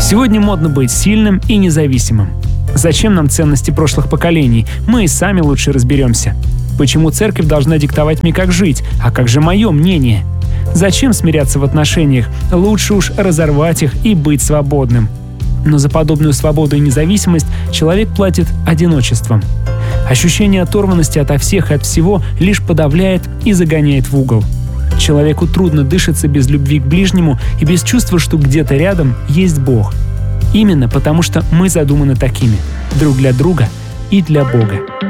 Сегодня модно быть сильным и независимым. Зачем нам ценности прошлых поколений? Мы и сами лучше разберемся. Почему церковь должна диктовать мне, как жить? А как же мое мнение? Зачем смиряться в отношениях? Лучше уж разорвать их и быть свободным. Но за подобную свободу и независимость человек платит одиночеством. Ощущение оторванности ото всех и от всего лишь подавляет и загоняет в угол. Человеку трудно дышаться без любви к ближнему и без чувства, что где-то рядом есть Бог. Именно потому, что мы задуманы такими – друг для друга и для Бога.